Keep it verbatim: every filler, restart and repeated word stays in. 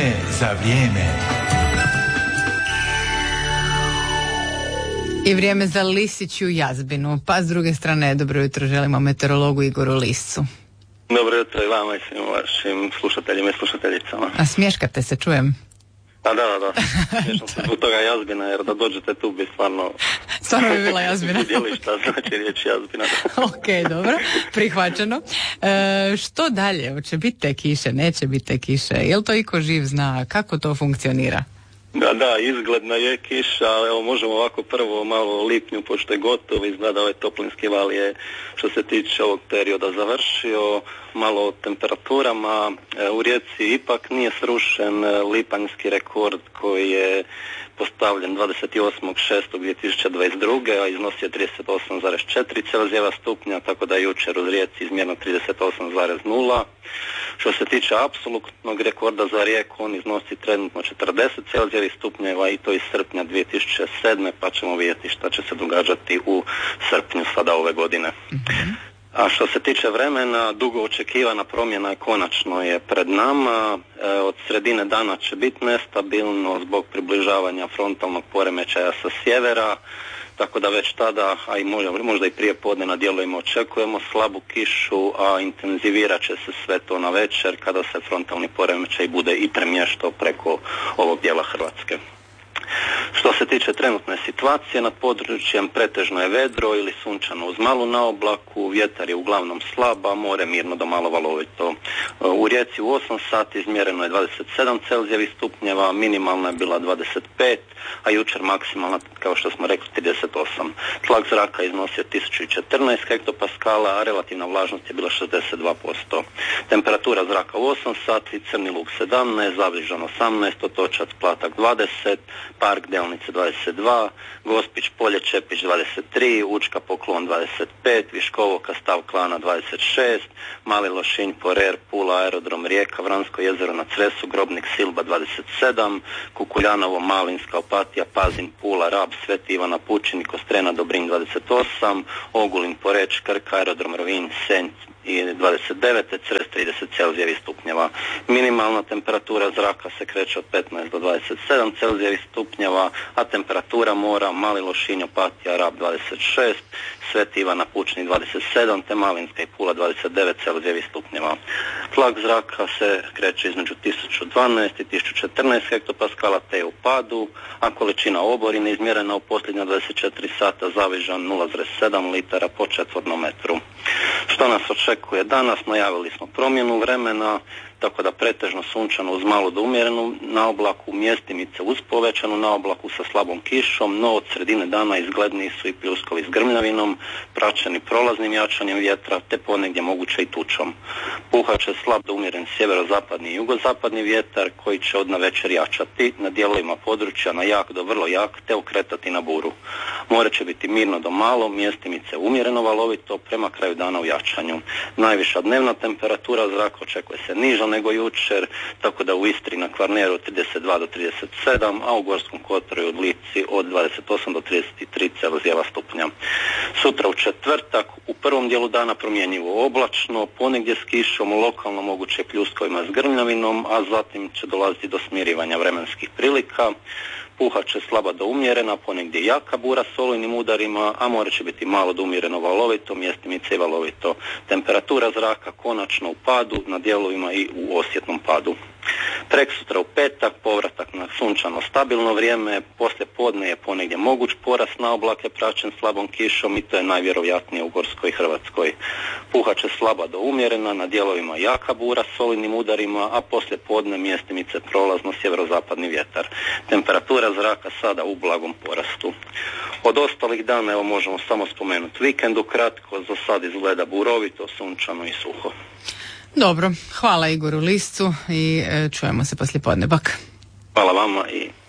Vrijeme za vrijeme. I vrijeme za lisiću jazbinu. Pa s druge strane, dobro jutro želimo meteorologu Igoru Liscu. Dobro jutro i vama i svim vašim slušateljima i slušateljicama. A smješkate se, čujem. A da, da, da. Smiješam se zbog toga jazbina, jer da dođete tu bi stvarno... Stvarno bi bila jazbina. Vidjeli šta znači riječ jazbina. Ok, dobro, prihvaćeno. E, što dalje? Hoće biti te kiše, neće biti te kiše? Je li to iko živ zna? Kako to funkcionira? Da, da, izgledna je kiša, ali evo možemo ovako prvo malo o lipnju, pošto je gotovo, izgleda ovaj toplinski val je što se tiče ovog perioda završio, malo o temperaturama. U Rijeci ipak nije srušen lipanjski rekord koji je postavljen dvadeset osmog šestog dvije tisuće dvadeset druge. a iznosio trideset osam zarez četiri Celzijeva stupnja, tako da je jučer u Rijeci izmjereno trideset osam zarez nula. Što se tiče apsolutnog rekorda za Rijeku, on iznosi trenutno četrdeset Celzijevih stupnjeva i to iz srpnja dvije tisuće sedme. pa ćemo vidjeti šta će se događati u srpnju sada ove godine. Mm-hmm. A što se tiče vremena, dugo očekivana promjena konačno je pred nama. E, od sredine dana će biti nestabilno zbog približavanja frontalnog poremećaja sa sjevera, tako da već tada, a i možda, možda i prije podne na dijelovima očekujemo slabu kišu, a intenzivirat će se sve to na večer kada se frontalni poremećaj bude i premještao preko ovog dijela Hrvatske. Što se tiče trenutne situacije, nad područjem pretežno je vedro ili sunčano uz malu naoblaku, vjetar je uglavnom slab, a more mirno do malo valovito. U Rijeci u osam sati izmjereno je dvadeset sedam Celzijevih stupnjeva, minimalna je bila dvadeset pet, a jučer maksimalna, kao što smo rekli, trideset osam. Tlak zraka iznosio tisuću četrnaest hektopaskala, a relativna vlažnost je bila šezdeset dva posto. Temperatura zraka u osam sati, Crni Lug sedamnaest, Zavižan osamnaest, Otočac Platak dvadeset, Park Delnice dvadeset dva, Gospić Polje Čepić dvadeset tri, Učka Poklon dvadeset pet, Viškovo Kastav Klana dvadeset šest, Mali Lošinj Porer, Pula Aerodrom Rijeka, Vransko jezero na Cresu, Grobnik Silba dvadeset sedam, Kukuljanovo, Malinska, Opatija, Pazin, Pula, Rab, Sveti Ivana Pučin, Kostrena, Dobrinj dvadeset osam, Ogulin, Poreč, Krk, Aerodrom Rovinj, Senj i dvadeset devet, Cres trideset Celzijevih stupnjeva. Minimalna temperatura zraka se kreće od petnaest do dvadeset sedam Celzijevih stupnjeva, a temperatura mora Mali Lošinj, Opatija, Rab dvadeset šest, Sveti Ivana Pučni dvadeset sedam, te Malinska i Pula dvadeset devet Celzijevih stupnjeva. Tlak zraka se kreće između tisuću dvanaest i tisuću četrnaest hektopaskala, te je u padu, a količina oborine izmjerena u posljednja dvadeset četiri sata Zavižan nula zarez sedam litara po četvornom metru. Što nas očekuje danas? Najavili smo promjenu vremena, tako da pretežno sunčano uz malo do umjerenu naoblaku, mjestimice uz povećanu naoblaku sa slabom kišom, no od sredine dana izgledniji su i pljuskovi s grmljavinom, praćeni prolaznim jačanjem vjetra, te ponegdje moguće i tučom. Puhat će slab do umjeren sjeverozapadni i jugozapadni vjetar koji će od navečer jačati na dijelovima područja na jak do vrlo jak, te okretati na buru. More će biti mirno do malo, mjestimice umjereno valovito, prema kraju dana u jačanju. Najviša dnevna temperatura zraka očekuje se niža nego jučer, tako da u Istri na Kvarneru trideset dva do trideset sedam, a u Gorskom kotaru i u Lici od dvadeset osam do trideset tri Celzijeva stupnja. Sutra u četvrtak u prvom dijelu dana promjenjivo oblačno, ponegdje s kišom, lokalno moguće pljuskovima s grmljavinom, a zatim će dolaziti do smirivanja vremenskih prilika. Puhat će slaba do umjerena, ponegdje jaka bura s olujnim udarima, a more će biti malo do umjereno valovito, mjestimice i valovito. Temperatura zraka konačno u padu, na dijelovima i u osjetnom padu. Preksutra u petak, povratak na sunčano stabilno vrijeme, poslije podne je ponegdje moguć porast na oblake praćen slabom kišom i to je najvjerojatnije u Gorskoj Hrvatskoj. Puhat će slaba do umjerena, na dijelovima jaka bura s olujnim udarima, a poslije podne mjestimice prolazno sjeverozapadni vjetar. Temperatura zraka sada u blagom porastu. Od ostalih dana evo možemo samo spomenuti vikendu kratko, za sad izgleda burovito, sunčano i suho. Dobro, hvala Igoru Liscu i e, čujemo se poslije podne. Bak. Hvala vama i